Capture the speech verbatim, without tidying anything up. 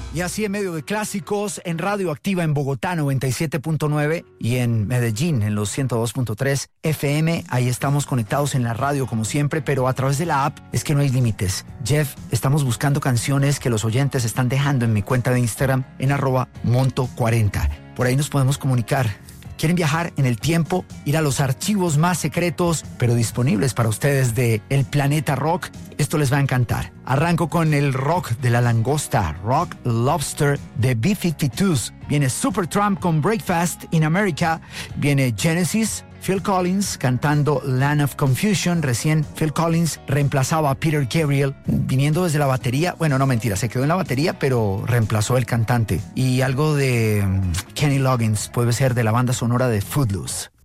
Y así en medio de clásicos, en Radio Activa en Bogotá noventa y siete punto nueve y en Medellín en los ciento dos punto tres F M, ahí estamos conectados en la radio como siempre, pero a través de la app es que no hay límites. Jeff, estamos buscando canciones que los oyentes están dejando en mi cuenta de Instagram en arroba monto cuarenta. Por ahí nos podemos comunicar. ¿Quieren viajar en el tiempo? Ir a los archivos más secretos, pero disponibles para ustedes de El Planeta Rock. Esto les va a encantar. Arranco con el rock de la langosta, Rock Lobster de B cincuenta y dos. Viene Supertramp con Breakfast in America. Viene Genesis, Phil Collins cantando Land of Confusion. Recién Phil Collins reemplazaba a Peter Gabriel viniendo desde la batería. Bueno, no mentira, se quedó en la batería, pero reemplazó el cantante. Y algo de um, Kenny Loggins, puede ser de la banda sonora de Footloose.